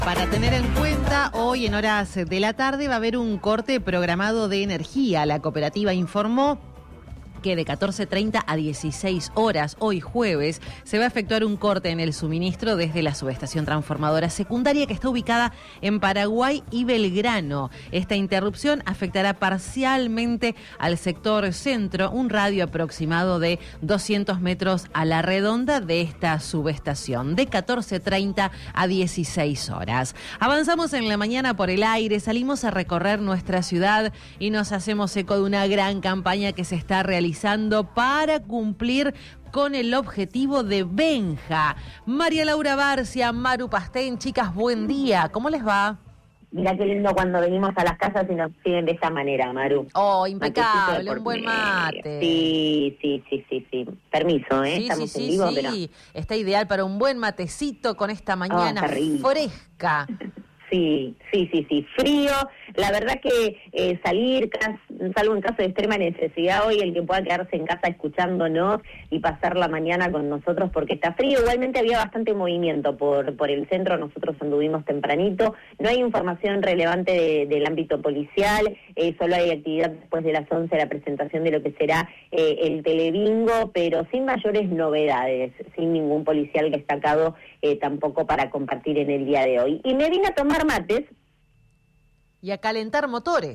Para tener en cuenta, hoy en horas de la tarde va a haber un corte programado de energía. La cooperativa informó que de 14:30 a 16 horas, hoy jueves, se va a efectuar un corte en el suministro desde la subestación transformadora secundaria que está ubicada en Paraguay y Belgrano. Esta interrupción afectará parcialmente al sector centro, un radio aproximado de 200 metros a la redonda de esta subestación, de 14:30 a 16 horas. Avanzamos en la mañana por el aire, salimos a recorrer nuestra ciudad y nos hacemos eco de una gran campaña que se está realizando para cumplir con el objetivo de Benja. María Laura Barcia, Maru Pastén, chicas, buen día. ¿Cómo les va? Mirá qué lindo cuando venimos a las casas y nos siguen de esta manera, Maru. Oh, impecable, un buen mate. Sí. Permiso, Sí, estamos en vivo, pero... Está ideal para un buen matecito con esta mañana fresca. Sí, frío. La verdad que salir, salvo en caso de extrema necesidad, hoy el que pueda quedarse en casa escuchándonos y pasar la mañana con nosotros porque está frío. Igualmente había bastante movimiento por el centro, nosotros anduvimos tempranito. No hay información relevante del ámbito policial, solo hay actividad después de las 11, la presentación de lo que será el telebingo, pero sin mayores novedades, sin ningún policial destacado tampoco para compartir en el día de hoy. Y me vine a tomar mates. Y a calentar motores.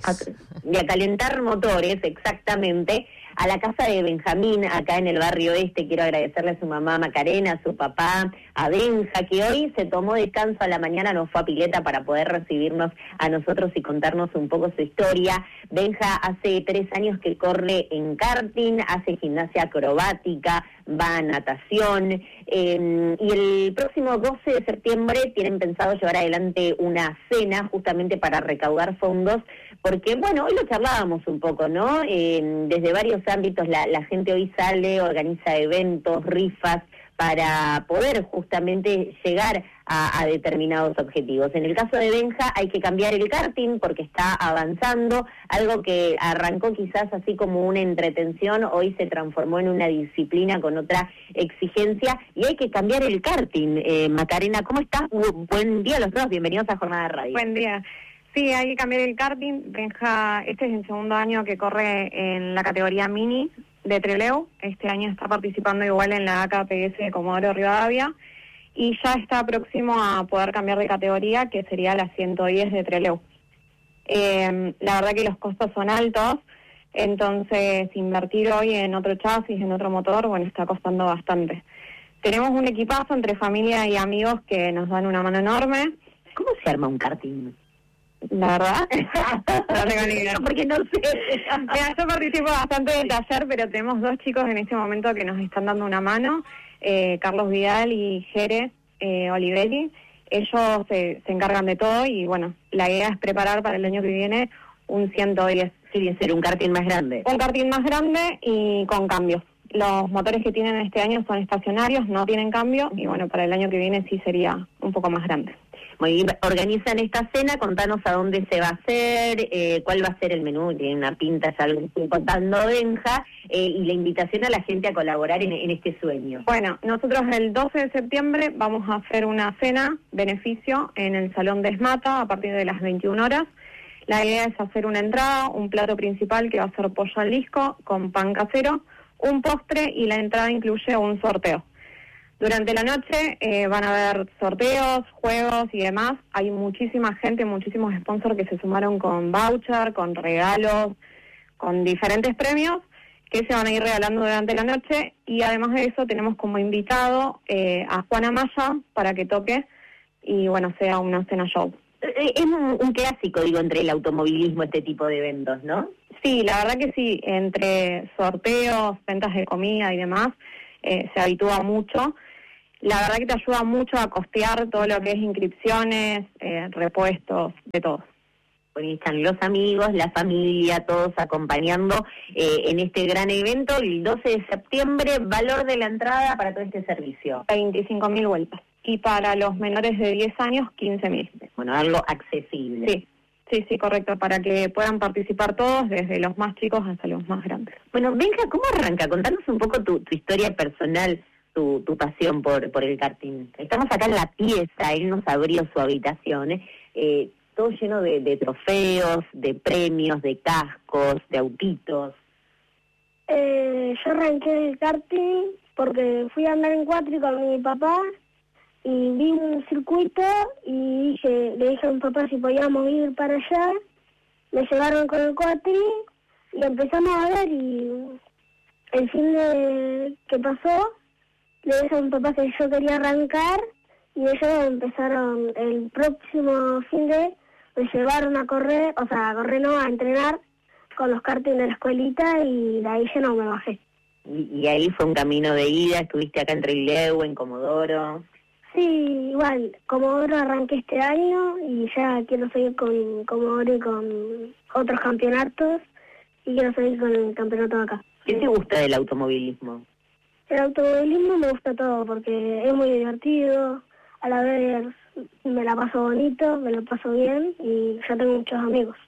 Exactamente. A la casa de Benjamín, acá en el barrio este. Quiero agradecerle a su mamá Macarena, a su papá, a Benja, que hoy se tomó descanso a la mañana, nos fue a pileta para poder recibirnos a nosotros y contarnos un poco su historia. Benja hace 3 años que corre en karting, hace gimnasia acrobática, va a natación, y el próximo 12 de septiembre tienen pensado llevar adelante una cena justamente para recaudar fondos, porque bueno, hoy lo charlábamos un poco, ¿no? Desde varios ámbitos la gente hoy sale, organiza eventos, rifas, para poder justamente llegar a determinados objetivos. En el caso de Benja hay que cambiar el karting porque está avanzando, algo que arrancó quizás así como una entretención, hoy se transformó en una disciplina con otra exigencia y hay que cambiar el karting. Macarena, ¿cómo estás? Buen día a los dos, bienvenidos a Jornada de Radio. Buen día. Sí, hay que cambiar el karting. Benja, este es el segundo año que corre en la categoría mini de Trelew. Este año está participando igual en la AKPS de Comodoro Rivadavia y ya está próximo a poder cambiar de categoría, que sería la 110 de Trelew. La verdad que los costos son altos, entonces invertir hoy en otro chasis, en otro motor, bueno, está costando bastante. Tenemos un equipazo entre familia y amigos que nos dan una mano enorme. ¿Cómo se arma un karting? La verdad, porque no sé. Mira, yo participo bastante del taller, pero tenemos 2 chicos en este momento que nos están dando una mano, Carlos Vidal y Jerez Olivelli. Ellos se encargan de todo y bueno, la idea es preparar para el año que viene un 110. Quiere ser un karting más grande. Un karting más grande y con cambios. Los motores que tienen este año son estacionarios, no tienen cambio y bueno, para el año que viene sí sería un poco más grande. Muy bien, organizan esta cena, contanos a dónde se va a hacer, cuál va a ser el menú, tiene una pinta, ya lo estoy contando Benja, y la invitación a la gente a colaborar en este sueño. Bueno, nosotros el 12 de septiembre vamos a hacer una cena beneficio en el Salón de Esmata a partir de las 21 horas. La idea es hacer una entrada, un plato principal que va a ser pollo al disco con pan casero, un postre y la entrada incluye un sorteo. Durante la noche van a haber sorteos, juegos y demás. Hay muchísima gente, muchísimos sponsors que se sumaron con voucher, con regalos, con diferentes premios que se van a ir regalando durante la noche. Y además de eso tenemos como invitado a Juan Amaya para que toque y bueno, sea una cena show. Es un clásico, digo, entre el automovilismo este tipo de eventos, ¿no? Sí, la verdad que sí. Entre sorteos, ventas de comida y demás, se habitúa mucho. La verdad que te ayuda mucho a costear todo lo que es inscripciones, repuestos, de todo. Bueno, están los amigos, la familia, todos acompañando en este gran evento. El 12 de septiembre, valor de la entrada para todo este servicio. 25.000 vueltas. Y para los menores de 10 años, 15.000. Bueno, algo accesible. Sí, correcto, para que puedan participar todos, desde los más chicos hasta los más grandes. Bueno, Benja, ¿cómo arranca? Contanos un poco tu historia personal. tu pasión por el karting. Estamos acá en la pieza, él nos abrió su habitación, todo lleno de trofeos, de premios, de cascos, de autitos. Yo arranqué el karting porque fui a andar en cuatri con mi papá y vi un circuito y le dije a mi papá si podíamos ir para allá. Me llevaron con el cuatri y empezamos a ver, y el fin de que pasó le dije a mi papá que yo quería arrancar y ellos empezaron el próximo fin de me llevaron a correr, a entrenar con los karting de la escuelita, y de ahí yo no me bajé. Y ahí fue un camino de ida, estuviste acá en Trelew, en Comodoro. Sí, igual, Comodoro arranqué este año y ya quiero seguir con Comodoro y con otros campeonatos, y quiero seguir con el campeonato de acá. ¿Qué te gusta del automovilismo? El automovilismo me gusta todo porque es muy divertido, a la vez me la paso bonito, me lo paso bien y ya tengo muchos amigos.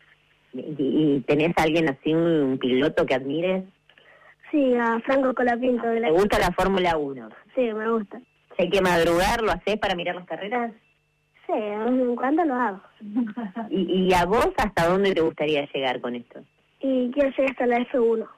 ¿Y tenés a alguien así, un piloto que admires? Sí, a Franco Colapinto. ¿Te gusta la Fórmula 1? Sí, me gusta. Si hay que madrugar, ¿lo hacés para mirar las carreras? Sí, de vez en cuando lo hago. ¿Y a vos hasta dónde te gustaría llegar con esto? Y quiero llegar hasta la F1.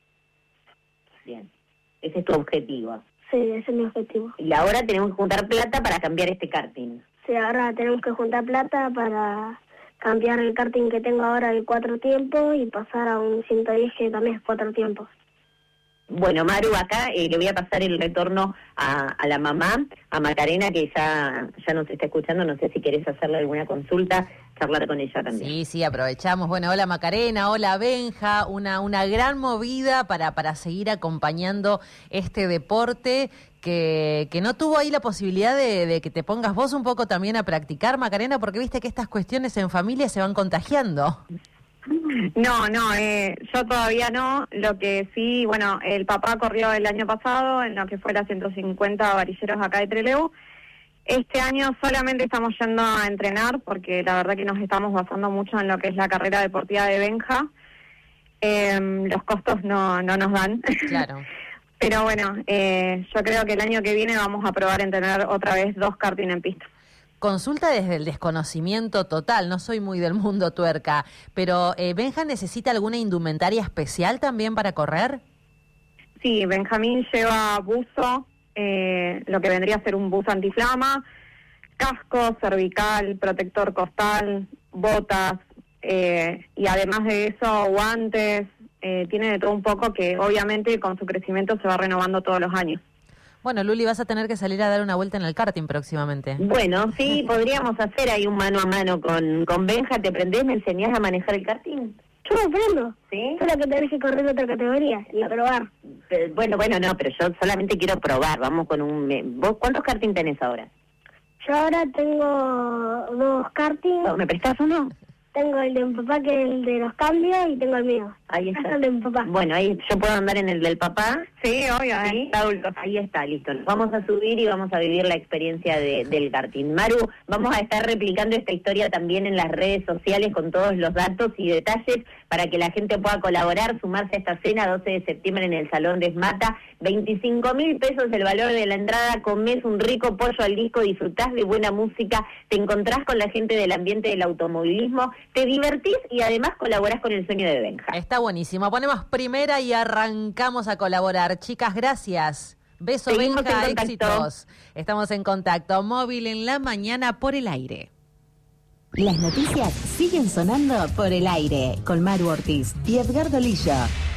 Bien, ese es tu objetivo. Sí, ese es mi objetivo. Y ahora tenemos que juntar plata para cambiar este karting. Sí, ahora tenemos que juntar plata para cambiar el karting que tengo ahora de 4 tiempos y pasar a un 110 que también es 4 tiempos. Bueno, Maru, acá le voy a pasar el retorno a la mamá, a Macarena, que ya nos está escuchando. No sé si querés hacerle alguna consulta, charlar con ella también. Sí, aprovechamos. Bueno, hola Macarena, hola Benja, una gran movida para seguir acompañando este deporte que no tuvo ahí la posibilidad de que te pongas vos un poco también a practicar, Macarena, porque viste que estas cuestiones en familia se van contagiando. No, yo todavía no. Lo que sí, bueno, el papá corrió el año pasado en lo que fue las 150 varilleros acá de Trelew. Este año solamente estamos yendo a entrenar porque la verdad que nos estamos basando mucho en lo que es la carrera deportiva de Benja. Los costos no nos dan. Claro. Pero bueno, yo creo que el año que viene vamos a probar en tener otra vez 2 karting en pista. Consulta desde el desconocimiento total, no soy muy del mundo tuerca, pero ¿Benja necesita alguna indumentaria especial también para correr? Sí, Benjamín lleva buzo, lo que vendría a ser un buzo antiflama, casco, cervical, protector costal, botas, y además de eso guantes, tiene de todo un poco que obviamente con su crecimiento se va renovando todos los años. Bueno, Luli, vas a tener que salir a dar una vuelta en el karting próximamente. Bueno, sí, podríamos hacer ahí un mano a mano con Benja. ¿Te prendés? ¿Me enseñás a manejar el karting? Yo me prendo. ¿Sí? Solo que tenés que correr otra categoría y probar. Bueno, no, pero yo solamente quiero probar. Vamos con ¿Vos cuántos karting tenés ahora? Yo ahora tengo 2 karting. ¿Me prestás uno? Tengo el de mi papá, que es el de los cambios, y tengo el mío. Ahí está. El de mi papá. Bueno, ahí yo puedo andar en el del papá. Sí, obvio, ¿Sí? adulto. Ahí está, listo. Nos vamos a subir y vamos a vivir la experiencia del karting. Maru, vamos a estar replicando esta historia también en las redes sociales con todos los datos y detalles para que la gente pueda colaborar, sumarse a esta cena 12 de septiembre en el Salón de Esmata. 25.000 pesos el valor de la entrada, comés un rico pollo al disco, disfrutás de buena música, te encontrás con la gente del ambiente del automovilismo, te divertís y además colaborás con el sueño de Benja. Está buenísimo. Ponemos primera y arrancamos a colaborar. Chicas, gracias. Beso, Seguimos Benja, en contacto. éxitos. Estamos en contacto. Móvil en la mañana por el aire. Las noticias siguen sonando por el aire con Maru Ortiz y Edgardo Lillo.